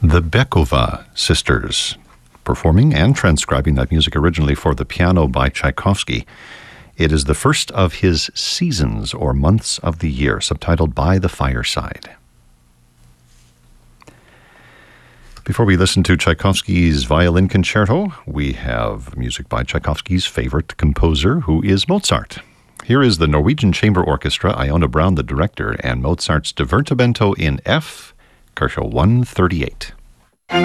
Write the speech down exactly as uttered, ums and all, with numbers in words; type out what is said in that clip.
The Bekova Sisters, performing and transcribing that music originally for the piano by Tchaikovsky. It is the first of his seasons or months of the year, subtitled By the Fireside. Before we listen to Tchaikovsky's Violin Concerto, we have music by Tchaikovsky's favorite composer, who is Mozart. Here is the Norwegian Chamber Orchestra, Iona Brown the director, and Mozart's Divertimento in F, Kershaw one thirty-eight.